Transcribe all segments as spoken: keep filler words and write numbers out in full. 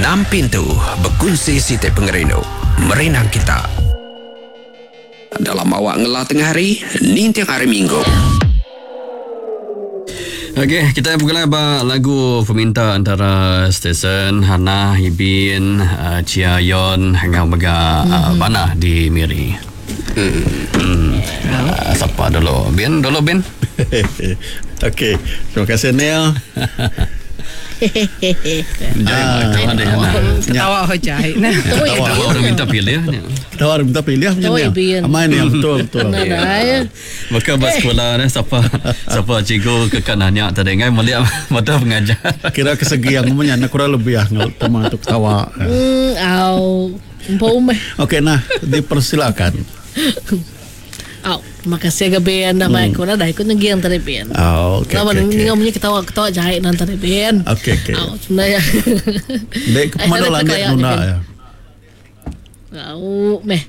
Enam pintu berkongsi siti pengerino merenang kita. Dalam awak ngelah tengah hari, ni tiang hari Minggu. Okey, kita bergelar lagu peminta antara stesen Hana, Hibin, uh, Chia Yon hingga Mega uh, Bana di Miri. Hmm. hmm. Uh, siapa dulu? Bin, dulu Bin. Okey, terima kasih Neil. Jangan ketawa deh Hana. Ketawa hojai. Nah, ketawa orang minta pilih. Ketawa orang minta pilih macam ni. Aman ni betul betul. Maka bas sekolah ni siapa siapa cikgu kekanannya tadi ngai melihat mata pengajar. Kira kesegi yang umumnya nak kurang lebih ah teman untuk ketawa. Hmm, au. Empom. Okey nah, dipersilakan. Au, makasih gabe anda mai ko na dai ko ngiang tadi ben. Oh, okey. Nama ni ngomongnya ketawa ketawa jahit nan tadi ben. Okey okey. Au, sebenarnya. Dek ke mana langit nuna ya. Au, meh.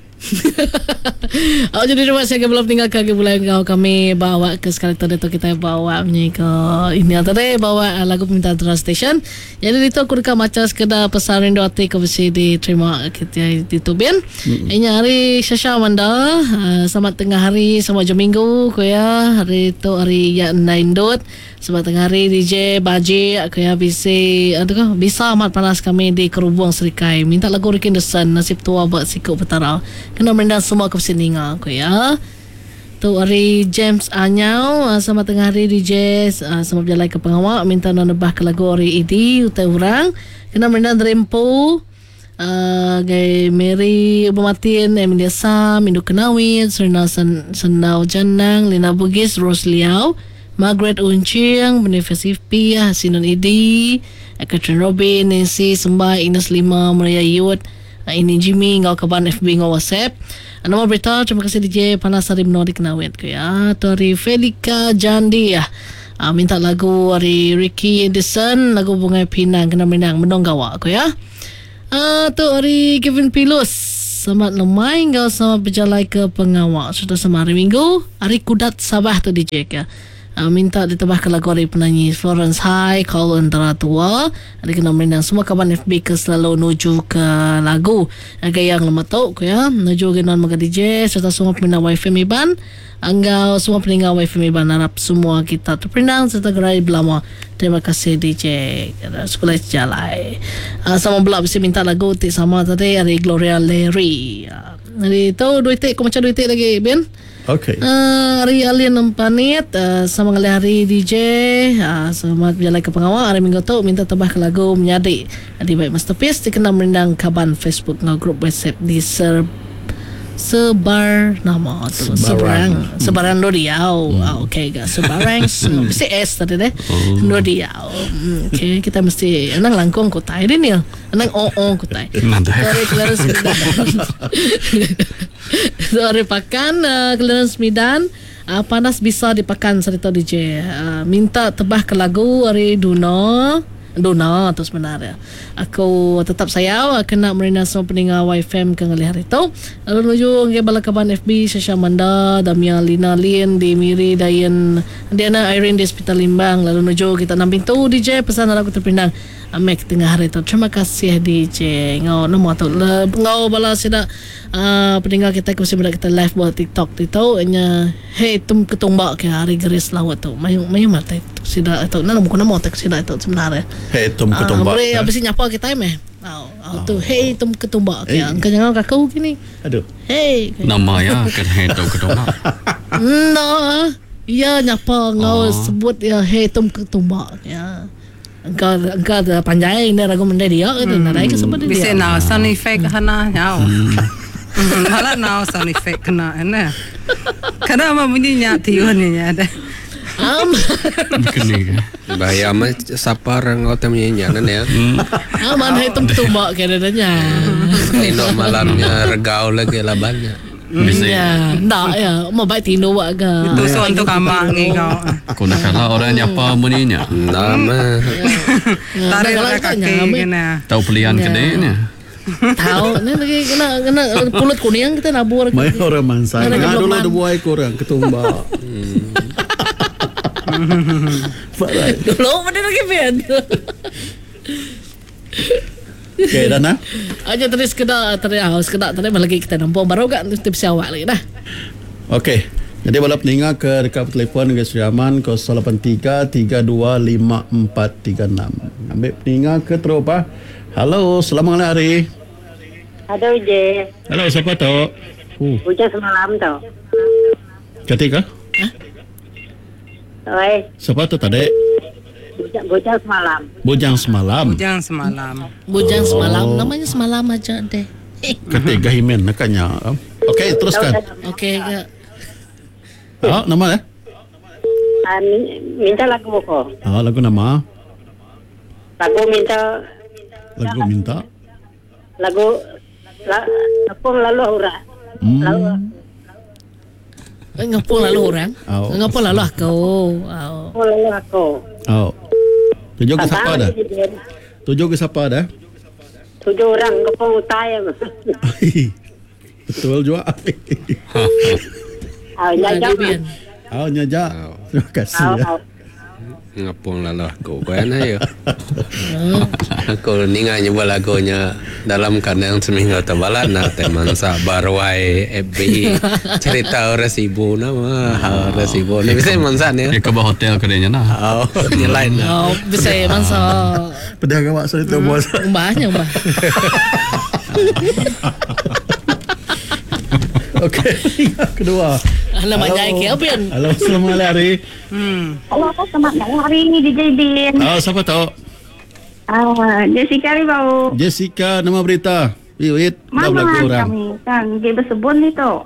Oh, jadi terima kasih belum tinggal kaki bulan kau kami bawa ke sekali tadi tu kita bawa ni ke ini tadi bawa lagu peminta Trans Station. Jadi itu aku dekat macam sekedar pesan rindu hati ke besi diterima kita di Tubian. Mm-hmm. Ini hari Syasha Manda, uh, selamat tengah hari, selamat jam minggu ko ya. Hari itu hari ya Naindot. Selamat tengah hari D J Baji aku ya bisa aduh bisa amat panas kami di Kerubung Serikai. Minta lagu Rikin The Sun nasib tua buat sikut petara. Kena merendah semua ke peseninga aku ya. Tu hari James Anyau, selamat tengah hari D J, uh, selamat berjalan ke pengawak. Minta nambah ke lagu hari Idi utai orang. Kena merendah Drempo. Uh, gay Mary Bumatin, Emilia Sam, Induk Kenawit, Serna Senau Janang, Lina Bugis, Rose Liao, Margaret Unciang, Boniface P, Hasinan Idi, Catherine Robin, Nancy Sembah, Ines Lima, Maria Yud, ini Jimmy, ngau kaban F B, ngau WhatsApp. Nama berita, terima kasih D J Panas Hari Menori Kenawit ko ya. Dari Felika Jandi ya. Uh, minta lagu dari Ricky Edison, lagu Bunga Pinang, kena menang menonggawa ko ya. Ah, uh, tu hari Kevin Pilus. Selamat lemai, ngau selamat berjalan ke pengawak. Sudah sama hari Minggu, hari Kudat Sabah tu D J ya. Uh, minta ditambahkan lagu dari penyanyi Florence High, Call Antara Tua. Ada kena menang semua kawan F B ke selalu nuju ke lagu agak yang lama tau ko ya. Nuju ke non maga D J serta semua peminat Wifi Miban. Anggau semua peninggal Wifi Miban harap semua kita terpinang serta gerai belama. Terima kasih D J sekolah jalai. Uh, sama pula bisa minta lagu tik sama tadi hari Gloria Larry. Uh, hari tu dua tik, kau macam dua tik lagi Ben? Okey. Uh, hari Alien Empanit uh, sama kali hari D J uh, selamat berjalan ke pengawal. Hari Minggu tu minta tambah ke lagu Menyadi di baik Masterpiece dikenal merendang kaban Facebook ngau grup WhatsApp di ser sebar nama tu sebarang sebarang do diau. Hmm. Ah, okey gak sebarang mesti S tadi deh. Do diau. Hmm, okey kita mesti anang langkong kotai deh ni. Anang o o kotai. Dari Clarence Midan. Dari pakan uh, Clarence Midan. Uh, panas bisa dipakan cerita D J. Uh, minta tebah ke lagu hari Duna. Dona tu sebenarnya. Aku tetap sayang kena merina semua peninggal Y F M ke ngali hari tu. Lalu nuju ngai balakaban F B Syasha Manda, Damia Lina Lin di Miri Dayan Diana Irene di Hospital Limbang. Lalu nuju kita enam pintu D J pesan lagu terpindang Amek tengah hari tu. Terima kasih D J. Ngau nama tu ngau bala sida uh, peninggal kita kursi berada kita live buat TikTok tu nya hey tum ketumbak ke hari geris lawat tu. Mayu mayu mata itu sida itu nama bukan nama tak sida itu sebenarnya. Hey tum ketumbak. Boleh habis nyapa kita meh. Oh, oh tu hey tum ketumbak ke. Engkau jangan kakau gini. Aduh. Hey. Nama ya kan hey tum ketumbak. No. Ya nyapa ngau sebut ya hey tum ketumbak ya. Engkau engkau panjang ni ragu mendai dia itu narai ke sebab dia. Bisa now sound effect hana nyau. Malah now sound effect kena ene. Kena apa bunyinya tiuan ni ada. Am. Bahaya mah sapar ngau temnya nan ya. Aman hai tum tumbak ke dadanya. Ini malamnya regau lagi lah banyak. Bisa ya. Ndak ya, mau baik tino wak ke. Itu so untuk kamar ni kau. Kau nak kalah orang nyapa muninya. Nama. Tarik kaki kena. Tahu pilihan kedai ni. Tahu ni lagi kena kena pulut kuning kita nabur. Mai orang mangsa. Ngadu lah dua ekor orang ketumbak. Dulu mana lagi ben. Okey, Dana. Aja tadi sekedar tadi ah sekedar tadi lagi kita nampak baru gak tips awak lagi dah. Okey. Jadi boleh peningat ke dekat telefon dengan Suriaman kosong lapan tiga tiga dua lima empat tiga enam. Ambil peningat ke terus apa? Halo, selamat hari. Ada je. Halo, siapa tu? Uh, Hujan semalam tau. ketika? Oi, Siapa tu tadi? hujan, hujan semalam. Bujang semalam. Bujang semalam. Bujang semalam namanya semalam aja deh. Ketika Himen nakanya. Okey, teruskan. Okey ke? Oh, nama eh? Uh, minta lagu ko. Oh, lagu nama. Lagu minta Lagu minta. lagu la, lapung lalu hura. Lalu Hmm. Ngapung lalu orang. Oh. Ngapung lalu aku. Oh. lapung lalu aku. Oh. Tujuh ke siapa dah? Tujuh ke siapa dah? Tujuh orang lapung utai. Betul juga. Ah, jaga. Oh, nyaja. Terima kasih ya. Ngapung lalu aku kan ayo. Aku ninga nyoba lagunya dalam kandang seminggu tebalan na teman sabar wae F B I cerita orang sibu nama orang sibu ni bisa mansan ya. Ya ke bawah hotel kedainya nah. Oh, ni lain na. Oh, bisa masa. Pedagang awak saya tu bos. Mbahnya mbah. Okey, kedua. Alamak Halo. jaya ke apa yan? Halo, selamat hari. Hmm. Halo, selamat hari ini D J Bin. Oh, siapa tahu? Ah, Jessica Ribau. Jessica, nama berita. Wait, dah Mama lagu orang. kami kan dia bersebut ni tu.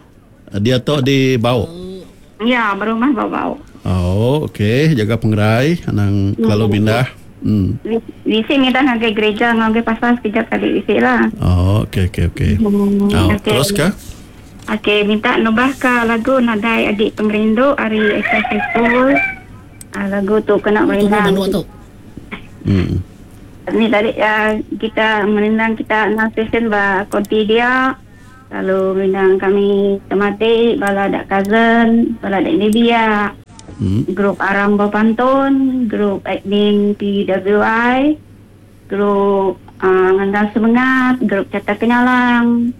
Dia tu di bau. Ya, berumah bau-bau. Oh, okey, jaga pengerai, anang kalau pindah. Hmm. Di sini dah nak ke gereja, nak ke pasar sekejap kali di sini lah. Oh, okey okey okey. Hmm, Oh, okey. terus kah? Okey, minta nubah ke lagu Nadai Adik Pengerindu Ari Eka Saiful. Ah, lagu tu kena Tunggu merindang. dulu tu. Hmm. Ni tadi uh, kita merindang kita enam stesen ba konti dia. Lalu merindang kami temati bala dak cousin, bala dak Libya. Hmm. Grup Aram Bapantun, grup admin P W I, grup uh, Ngandang Semangat, grup Cata Kenyalang,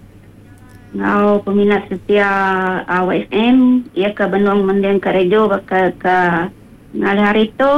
ngau peminat setia uh, W S M, ia ke Benung Mendiang ke Radio ke ke ngalih hari tu,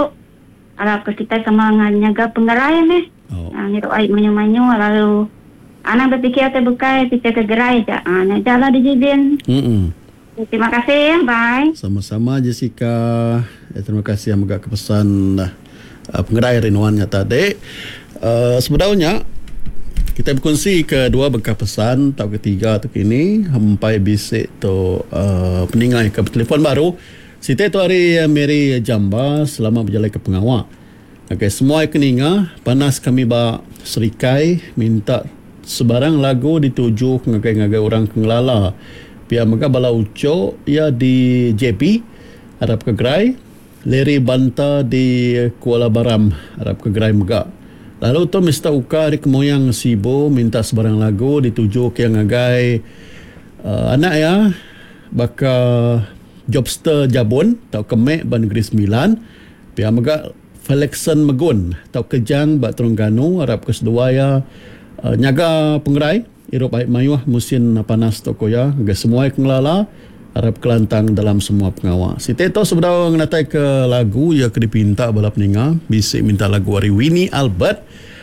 ala ke kita sama nyaga pengerai ni, Oh. uh, nyiru air manyu-manyu, lalu anak berfikir atau bukai, kita ke gerai je, ah, uh, jalan di Jibin. Hmm. Terima kasih ya, bye. Sama-sama Jessica. Eh, terima kasih yang agak kepesan uh, pengerai rinduannya tadi. Uh, sebenarnya kita berkongsi kedua bengkak pesan tahun ketiga tu kini hampai bisik tu uh, peningai ke telefon baru. Siti tu hari uh, Mary Jamba selama berjalan ke pengawal. Okay, semua keninga panas kami ba serikai minta sebarang lagu dituju ngagai-ngagai orang kengelala. Pia mega bala uco ia di J P Arab Kegrai, Leri Banta di Kuala Baram Arab Kegrai mega. Lalu tu Mister Uka di Kemoyang Sibo minta sebarang lagu dituju ke yang agai uh, anak ya baka Jobster Jabun tau Kemek Ban Negeri Sembilan. Pia mega Felixon Megun tau Kejang Bat Terengganu Arab Kesedua ya uh, nyaga pengerai Irop air mayuah musim panas toko ya. Agak semua kengelala Arab kelantang dalam semua pengawal. Si Teto sebenarnya mengatai ke lagu ya ke dipinta bala peninga. Bisik minta lagu hari Winnie Albert.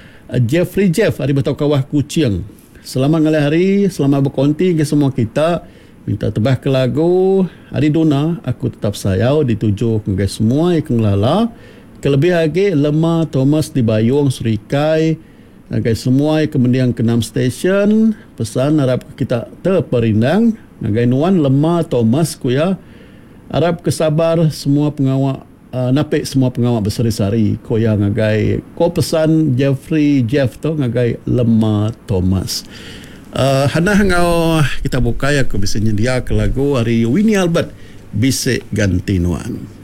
Jeffrey Jeff hari batau kawah kucing. Selamat ngalih hari, selamat berkonti ke semua kita. Minta tebah ke lagu Hari Dona Aku Tetap Sayau dituju ke semua yang kengelala. Kelebih lagi Lemah Thomas di Bayung Serikai. Nagai semua kemudian ke enam stesen pesan harap kita terperindang nagai nuan Lemah Thomas ku ya harap kesabar semua pengawal uh, napik semua pengawal bersari-sari ko ya ngagai ko pesan Jeffrey Jeff tu ngagai Lemah Thomas. Uh, hana ngau kita buka ya ke bisa nyedia ke lagu hari Winnie Albert Bisik Ganti Nuan.